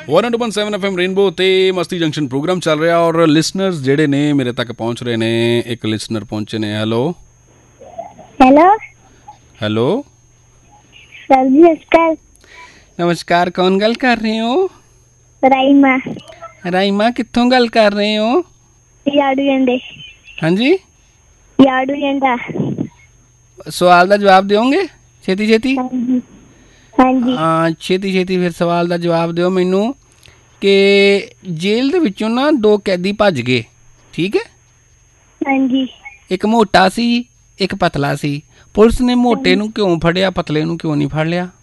102.7 FM rainbow ते मस्ती junction programme चल रहा और लिसनर्स जेडे ने मेरे तक पहुंच रहे ने। एक लिसनर पहुंचे ने। हेलो हेलो हेलो सर जी नमस्कार। नमस्कार, कौन गल कर रहे हो? राइमा। राइमा कित्थों गल कर रहे हो? याडू जंडे। हाँ जी, याडू जंडा। सवाल का जवाब दोगे? छेती छेती। हाँ जी हाँ जी। हाँ छेती छेती फिर सवाल का जवाब दिओ मैनू कि जेल दे विचों ना दो कैदी भज गए, ठीक है? हाँ जी। एक मोटा सी एक पतला सी। पुलिस ने मोटे नूं क्यों फड़िया, पतले नूं क्यों नहीं फड़ लिया?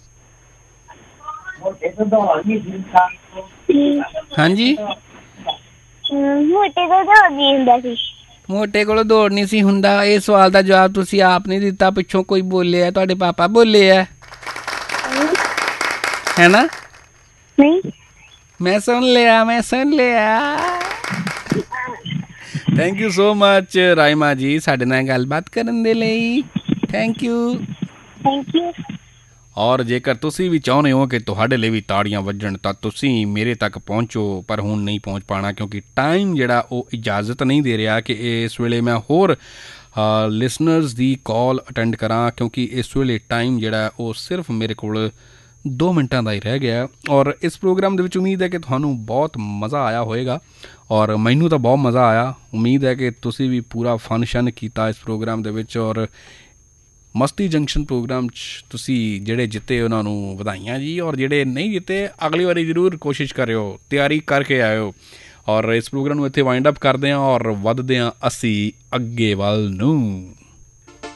हाँ जी, मोटे को दौड़ नहीं ਹੁੰਦਾ ਸੀ। मोटे कोलों दौड़ नहीं सी हुंदा। ਇਹ सवाल का जवाब तुसी आप नहीं दिता, पिछों कोई बोले है, तुहाडे पापा बोले है, है ना? नहीं मैं सुन लिया। Thank you so much Raima जी साडे नाल गलबात करन दे लई। Thank you. Thank you. और जेकर तुसी भी चाहुंदे हो कि तुहाडे ਲਈ ਵੀ ਤਾੜੀਆਂ ਵੱਜਣ ਤਾਂ ਤੁਸੀਂ ਮੇਰੇ ਤੱਕ ਪਹੁੰਚੋ, ਪਰ ਹੁਣ ਨਹੀਂ ਪਹੁੰਚ ਪਾਣਾ ਕਿਉਂਕਿ ਟਾਈਮ ਜਿਹੜਾ ਉਹ ਇਜਾਜ਼ਤ ਨਹੀਂ ਦੇ ਰਿਹਾ ਕਿ ਇਸ ਵੇਲੇ ਮੈਂ ਹੋਰ ਲਿਸਨਰਸ ਦੀ ਕਾਲ ਅਟੈਂਡ ਕਰਾਂ, ਕਿਉਂਕਿ ਇਸ ਵੇਲੇ ਟਾਈਮ ਜਿਹੜਾ ਉਹ ਸਿਰਫ ਮੇਰੇ ਕੋਲ 2 ਮਿੰਟਾਂ ਦਾ ਹੀ ਰਹਿ ਗਿਆ। ਔਰ ਇਸ ਪ੍ਰੋਗਰਾਮ ਦੇ ਵਿੱਚ ਉਮੀਦ ਹੈ ਕਿ ਤੁਹਾਨੂੰ ਬਹੁਤ ਮਜ਼ਾ ਆਇਆ ਹੋਏਗਾ ਔਰ ਮੈਨੂੰ ਤਾਂ ਬਹੁਤ ਮਜ਼ਾ ਆਇਆ। ਉਮੀਦ ਹੈ ਕਿ ਤੁਸੀਂ ਵੀ ਪੂਰਾ ਫਨ ਕੀਤਾ ਇਸ ਪ੍ਰੋਗਰਾਮ ਦੇ ਵਿੱਚ। ਔਰ ਮਸਤੀ ਜੰਕਸ਼ਨ ਪ੍ਰੋਗਰਾਮ 'ਚ ਤੁਸੀਂ ਜਿਹੜੇ ਜਿੱਤੇ ਉਹਨਾਂ ਨੂੰ ਵਧਾਈਆਂ ਜੀ, ਔਰ ਜਿਹੜੇ ਨਹੀਂ ਜਿੱਤੇ ਅਗਲੀ ਵਾਰੀ ਜ਼ਰੂਰ ਕੋਸ਼ਿਸ਼ ਕਰਿਓ, ਤਿਆਰੀ ਕਰਕੇ ਆਇਓ। ਔਰ ਇਸ ਪ੍ਰੋਗਰਾਮ ਨੂੰ ਇੱਥੇ ਵਾਈਂਡ ਅਪ ਕਰਦੇ ਹਾਂ ਔਰ ਵੱਧਦੇ ਹਾਂ ਅਸੀਂ ਅੱਗੇ ਵੱਲ ਨੂੰ।